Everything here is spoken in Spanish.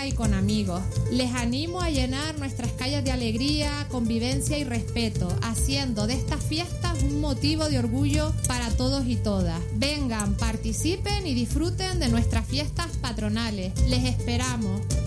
familia y con amigos. Les animo a llenar nuestras calles de alegría, convivencia y respeto, haciendo de estas fiestas un motivo de orgullo para todos y todas. Vengan, participen y disfruten de nuestras fiestas patronales. Les esperamos.